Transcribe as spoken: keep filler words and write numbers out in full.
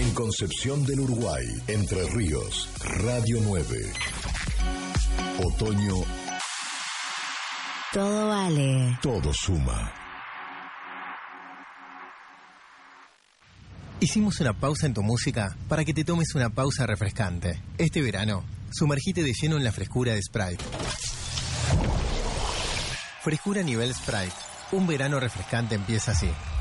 En Concepción del Uruguay, Entre Ríos, Radio nueve. Otoño. Todo vale. Todo suma. Hicimos una pausa en tu música para que te tomes una pausa refrescante. Este verano, sumergite de lleno en la frescura de Sprite. Frescura nivel Sprite. Un verano refrescante empieza así.